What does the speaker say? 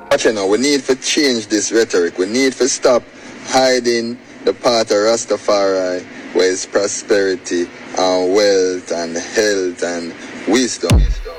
But you know, we need to change this rhetoric. We need to stop hiding the part of Rastafari where it's prosperity and wealth and health and wisdom.